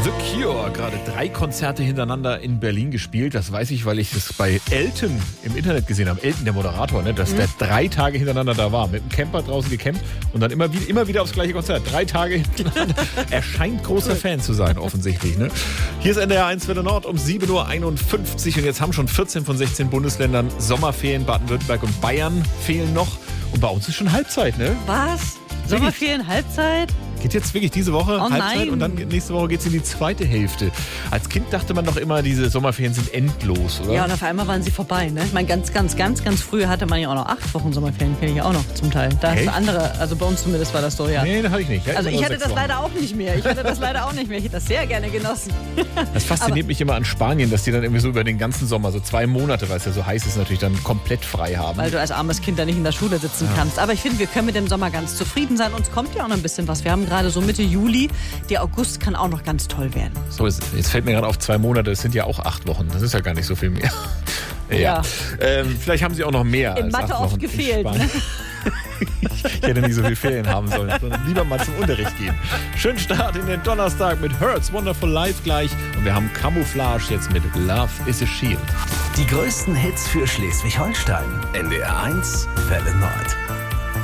The Cure, gerade 3 Konzerte hintereinander in Berlin gespielt. Das weiß ich, weil ich das bei Elton im Internet gesehen habe. Elton, der Moderator, ne? Dass der 3 Tage hintereinander da war. Mit dem Camper draußen gecampt und dann immer wieder aufs gleiche Konzert. 3 Tage hintereinander. Er scheint großer Fan zu sein, offensichtlich. Ne? Hier ist NDR 1 Welle Nord um 7.51 Uhr. Und jetzt haben schon 14 von 16 Bundesländern Sommerferien. Baden-Württemberg und Bayern fehlen noch. Und bei uns ist schon Halbzeit, ne? Was? Sommerferien, Halbzeit? Geht jetzt wirklich diese Woche Halbzeit nein. Und dann nächste Woche geht es in die zweite Hälfte. Als Kind dachte man doch immer, diese Sommerferien sind endlos, oder? Ja, und auf einmal waren sie vorbei. Ne? Ich meine, ganz früher hatte man ja auch noch 8 Wochen Sommerferien, kenne ich ja auch noch zum Teil. Da hast du andere, also bei uns zumindest war das so, ja. Nee, das hatte ich nicht. Also ich hatte das leider auch nicht mehr. Ich hätte das sehr gerne genossen. Das fasziniert mich immer an Spanien, dass die dann irgendwie so über den ganzen Sommer, so 2 Monate, weil es ja so heiß ist, natürlich dann komplett frei haben. Weil du als armes Kind da nicht in der Schule sitzen kannst. Aber ich finde, wir können mit dem Sommer ganz zufrieden sein. Uns kommt ja auch noch ein bisschen was. Wir haben gerade so Mitte Juli. Der August kann auch noch ganz toll werden. So, jetzt fällt mir gerade auf 2 Monate. Es sind ja auch 8 Wochen. Das ist ja gar nicht so viel mehr. Ja. Vielleicht haben sie auch noch mehr in als Mathe 8 Wochen oft gefehlt. Ne? Ich hätte nie so viel Ferien haben sollen, sondern lieber mal zum Unterricht gehen. Schönen Start in den Donnerstag mit Hurts Wonderful Life gleich. Und wir haben Camouflage jetzt mit Love is a Shield. Die größten Hits für Schleswig-Holstein. NDR 1 Welle Nord.